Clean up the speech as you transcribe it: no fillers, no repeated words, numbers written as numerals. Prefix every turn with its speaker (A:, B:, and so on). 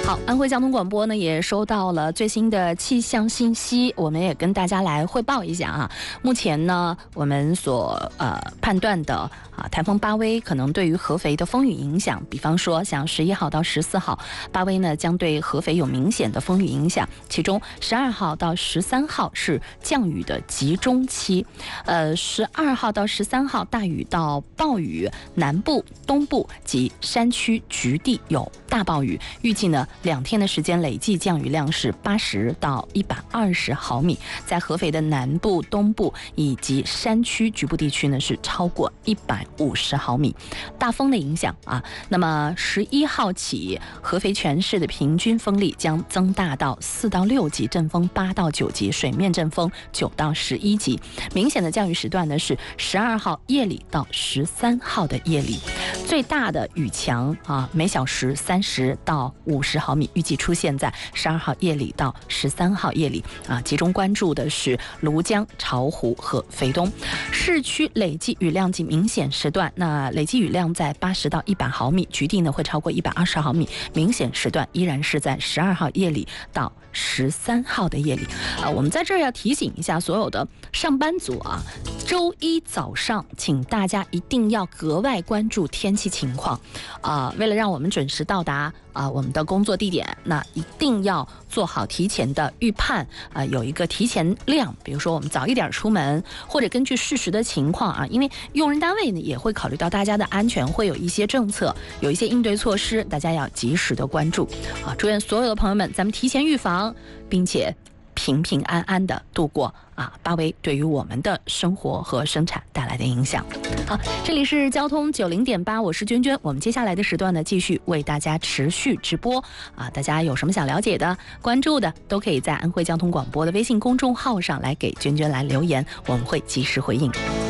A: 好，安徽交通广播呢也收到了最新的气象信息，我们也跟大家来汇报一下啊。目前呢，我们所判断的台风巴威可能对于合肥的风雨影响，比方说像11号到14号，巴威呢将对合肥有明显的风雨影响，其中12号到13号是降雨的集中期，12号到13号大雨到暴雨，南部、东部及山区局地有大暴雨，预计呢2天的时间累计降雨量是80到120毫米，在合肥的南部、东部以及山区局部地区呢是超过150毫米。大风的影响啊，那么11号起，合肥全市的平均风力将增大到4到6级，阵风8到9级，水面阵风9到11级。明显的降雨时段呢是12号夜里到13号的夜里，最大的雨强每小时30到50毫米，预计出现在12号夜里到13号夜里集中关注的是庐江、巢湖和肥东市区累计雨量及明显时段，那累计雨量在80到100毫米，局地呢会超过120毫米，明显时段依然是在12号夜里到13号的夜里。我们在这儿要提醒一下所有的上班族周一早上请大家一定要格外关注天气情况为了让我们准时到达我们的工作地点，那一定要做好提前的预判有一个提前量，比如说我们早一点出门，或者根据事实的情况因为用人单位呢也会考虑到大家的安全，会有一些政策，有一些应对措施，大家要及时的关注祝愿所有的朋友们咱们提前预防，并且平平安安的度过巴威对于我们的生活和生产带来的影响。好，这里是交通90.8，我是娟娟。我们接下来的时段呢，继续为大家持续直播大家有什么想了解的、关注的，都可以在安徽交通广播的微信公众号上来给娟娟来留言，我们会及时回应。